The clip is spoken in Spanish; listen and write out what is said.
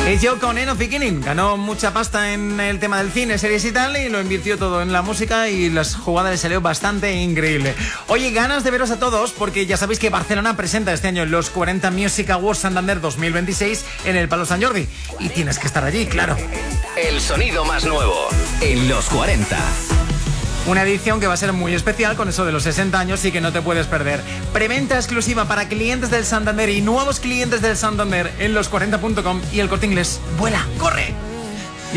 Es yo con End of Beginning. Ganó mucha pasta en el tema del cine, series y tal, y lo invirtió todo en la música y las jugadas le salió bastante increíble. Oye, ganas de veros a todos porque ya sabéis que Barcelona presenta este año los 40 Music Awards Santander 2026 en el Palau Sant Jordi. Y tienes que estar allí, claro. El sonido más nuevo en los 40. Una edición que va a ser muy especial con eso de los 60 años y que no te puedes perder. Preventa exclusiva para clientes del Santander y nuevos clientes del Santander en los40.com y El Corte Inglés. ¡Vuela! ¡Corre!